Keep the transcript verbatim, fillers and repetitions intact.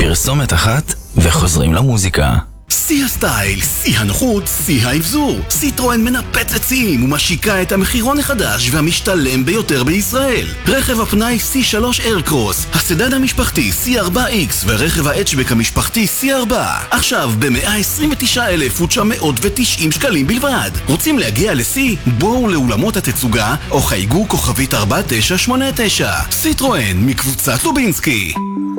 פרסומת אחת וחוזרים למוזיקה. שיא הסטייל, שיא הנוחות, שיא האבזור. סיטרואן מנפצת שיאים ומשיקה את המחירון החדש והמשתלם ביותר בישראל. רכב הפנאי סי שלוש איירקרוס, הסדן המשפחתי סי ארבע איקס ורכב ההצ'בק המשפחתי סי ארבע. עכשיו ב-מאה עשרים ותשעה אלף ותשע מאות ותשעים שקלים בלבד. רוצים להגיע לסי? בואו לאולמות התצוגה או חייגו כוכבית ארבע תשע שמונה תשע. סיטרואן מקבוצת לובינסקי.